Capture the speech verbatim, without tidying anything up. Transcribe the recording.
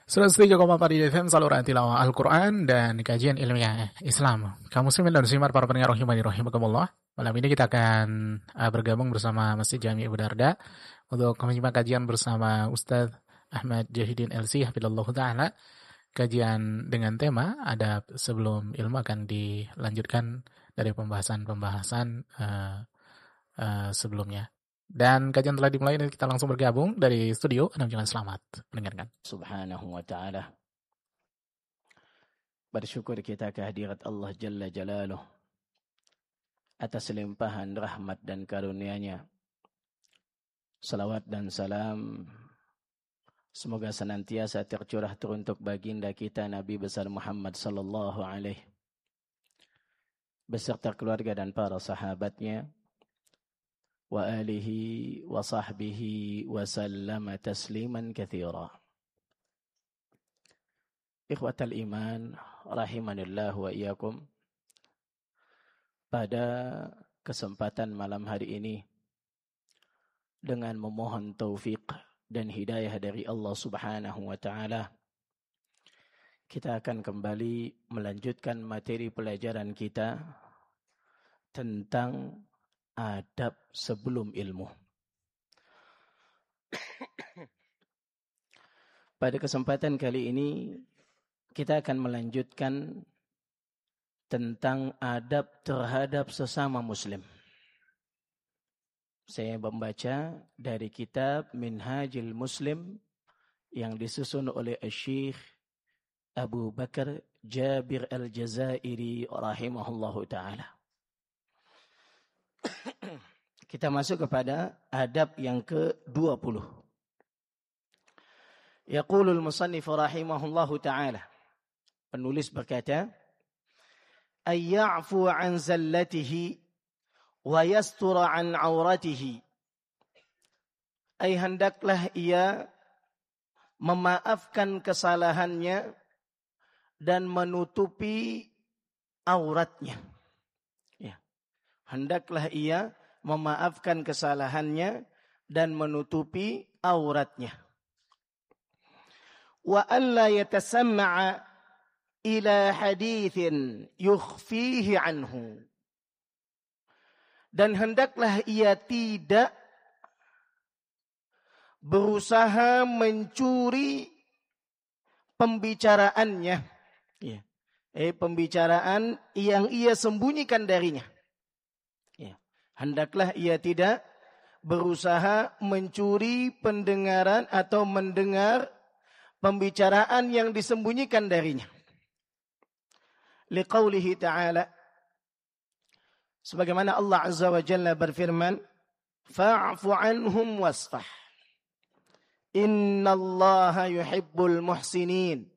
seratus tiga koma empat F M saluran tilawah Al-Quran dan kajian ilmiah Islam. Kaum muslimin dan muslimat para pendengar rahimani rahimakumullah. Malam ini kita akan uh, bergabung bersama Masjid Jami Abu Darda untuk menyimak kajian bersama Ustadz Ahmad Jahidin L C hafizallahu taala. Kajian dengan tema adab sebelum ilmu akan dilanjutkan dari pembahasan-pembahasan uh, uh, sebelumnya. Dan kajian telah dimulai dan kita langsung bergabung dari studio. Anda jangan selamat mendengarkan. Subhanahu wa ta'ala. Bersyukur kita kehadirat Allah Jalla Jalaluh atas limpahan rahmat dan karunia-Nya. Salawat dan salam semoga senantiasa tercurah teruntuk baginda kita Nabi besar Muhammad sallallahu alaihi beserta keluarga dan para sahabatnya wa alihi wa sahbihi wa sallama tasliman katsira. Ikhwatal iman rahimanillah wa iyyakum. Pada kesempatan malam hari ini dengan memohon taufik dan hidayah dari Allah Subhanahu wa taala, kita akan kembali melanjutkan materi pelajaran kita tentang adab sebelum ilmu. Pada kesempatan kali ini kita akan melanjutkan tentang adab terhadap sesama muslim. Saya membaca dari kitab Minhajul Muslim yang disusun oleh Syekh Abu Bakar Jabir Al-Jazairi rahimahullahu taala. Kita masuk kepada adab yang ke dua puluh. Yaqulul musannif rahimahullahu ta'ala. Penulis berkata, ayya'fu an zallatihi wa yastura an auratihi. Ay hendaklah ia memaafkan kesalahannya dan menutupi auratnya. Ya. Hendaklah ia memaafkan kesalahannya dan menutupi auratnya. Wa alla yatasamma'a ila hadithin yukhfihi anhu. Dan hendaklah ia tidak berusaha mencuri pembicaraannya. Ya. Eh, pembicaraan yang ia sembunyikan darinya. Ya. Hendaklah ia tidak berusaha mencuri pendengaran atau mendengar pembicaraan yang disembunyikan darinya. Liqaulihi ta'ala, sebagaimana Allah Azza wa Jalla berfirman, fa'fu anhum wasfah. Innallaha yuhibbul muhsinin.